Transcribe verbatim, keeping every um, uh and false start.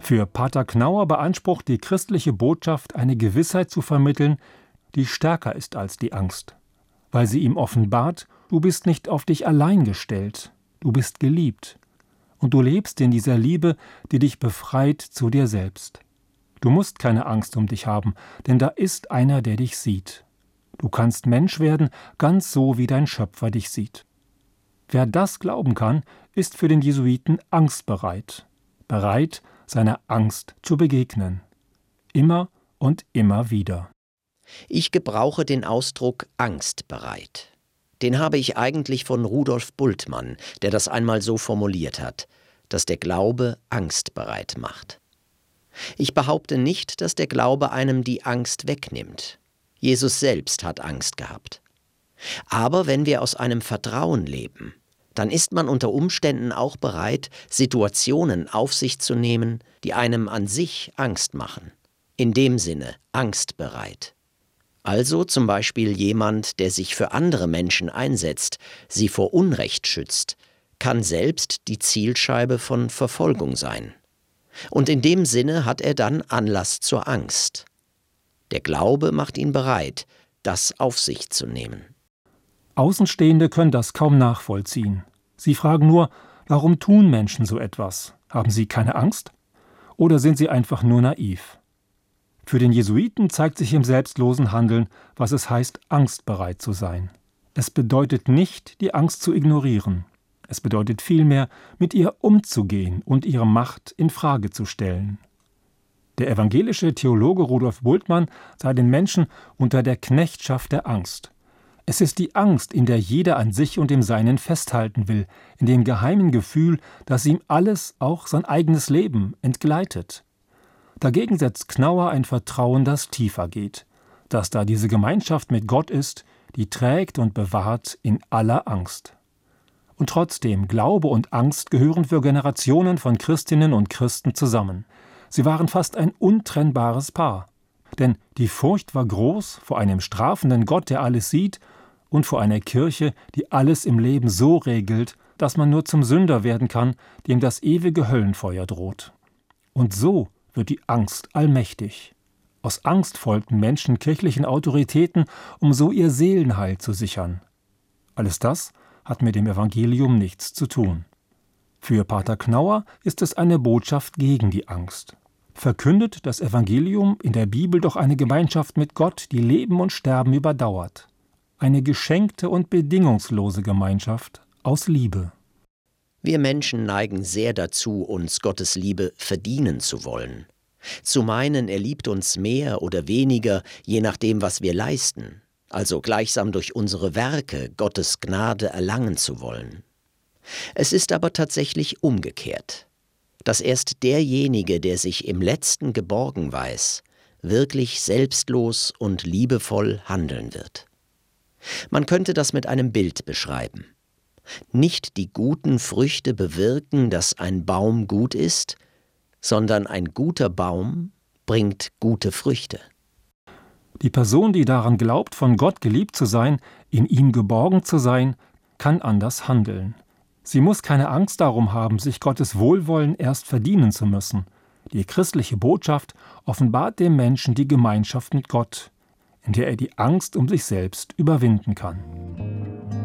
Für Pater Knauer beansprucht die christliche Botschaft, eine Gewissheit zu vermitteln, die stärker ist als die Angst, weil sie ihm offenbart, du bist nicht auf dich allein gestellt, du bist geliebt und du lebst in dieser Liebe, die dich befreit zu dir selbst. Du musst keine Angst um dich haben, denn da ist einer, der dich sieht. Du kannst Mensch werden, ganz so, wie dein Schöpfer dich sieht. Wer das glauben kann, ist für den Jesuiten angstbereit, bereit, seiner Angst zu begegnen. Immer und immer wieder. Ich gebrauche den Ausdruck angstbereit. Den habe ich eigentlich von Rudolf Bultmann, der das einmal so formuliert hat, dass der Glaube angstbereit macht. Ich behaupte nicht, dass der Glaube einem die Angst wegnimmt. Jesus selbst hat Angst gehabt. Aber wenn wir aus einem Vertrauen leben, dann ist man unter Umständen auch bereit, Situationen auf sich zu nehmen, die einem an sich Angst machen. In dem Sinne angstbereit. Also zum Beispiel jemand, der sich für andere Menschen einsetzt, sie vor Unrecht schützt, kann selbst die Zielscheibe von Verfolgung sein. Und in dem Sinne hat er dann Anlass zur Angst. Der Glaube macht ihn bereit, das auf sich zu nehmen. Außenstehende können das kaum nachvollziehen. Sie fragen nur, warum tun Menschen so etwas? Haben sie keine Angst? Oder sind sie einfach nur naiv? Für den Jesuiten zeigt sich im selbstlosen Handeln, was es heißt, angstbereit zu sein. Es bedeutet nicht, die Angst zu ignorieren. Es bedeutet vielmehr, mit ihr umzugehen und ihre Macht in Frage zu stellen. Der evangelische Theologe Rudolf Bultmann sah den Menschen unter der Knechtschaft der Angst. Es ist die Angst, in der jeder an sich und dem Seinen festhalten will, in dem geheimen Gefühl, dass ihm alles, auch sein eigenes Leben, entgleitet. Dagegen setzt Knauer ein Vertrauen, das tiefer geht, dass da diese Gemeinschaft mit Gott ist, die trägt und bewahrt in aller Angst. Und trotzdem, Glaube und Angst gehören für Generationen von Christinnen und Christen zusammen. Sie waren fast ein untrennbares Paar. Denn die Furcht war groß vor einem strafenden Gott, der alles sieht, und vor einer Kirche, die alles im Leben so regelt, dass man nur zum Sünder werden kann, dem das ewige Höllenfeuer droht. Und so wird die Angst allmächtig. Aus Angst folgten Menschen kirchlichen Autoritäten, um so ihr Seelenheil zu sichern. Alles das hat mit dem Evangelium nichts zu tun. Für Pater Knauer ist es eine Botschaft gegen die Angst. Verkündet das Evangelium in der Bibel doch eine Gemeinschaft mit Gott, die Leben und Sterben überdauert. Eine geschenkte und bedingungslose Gemeinschaft aus Liebe. Wir Menschen neigen sehr dazu, uns Gottes Liebe verdienen zu wollen. Zu meinen, er liebt uns mehr oder weniger, je nachdem, was wir leisten. Also gleichsam durch unsere Werke Gottes Gnade erlangen zu wollen. Es ist aber tatsächlich umgekehrt, dass erst derjenige, der sich im Letzten geborgen weiß, wirklich selbstlos und liebevoll handeln wird. Man könnte das mit einem Bild beschreiben. Nicht die guten Früchte bewirken, dass ein Baum gut ist, sondern ein guter Baum bringt gute Früchte. Die Person, die daran glaubt, von Gott geliebt zu sein, in ihm geborgen zu sein, kann anders handeln. Sie muss keine Angst darum haben, sich Gottes Wohlwollen erst verdienen zu müssen. Die christliche Botschaft offenbart dem Menschen die Gemeinschaft mit Gott, in der er die Angst um sich selbst überwinden kann.